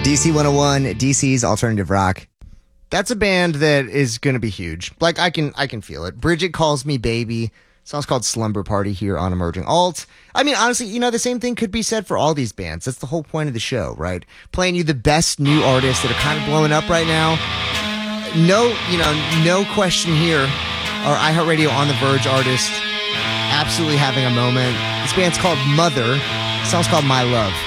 DC 101, DC's alternative rock. That's a band that is going to be huge. Like, I can feel it. Bridget Calls Me Baby. Song's called Slumber Party here on Emerging Alt. I mean, honestly, the same thing could be said for all these bands. That's the whole point of the show, right? Playing you the best new artists that are kind of blowing up right now. No question here. Our iHeartRadio On the Verge artist absolutely having a moment. This band's called Mother. The song's called My Love.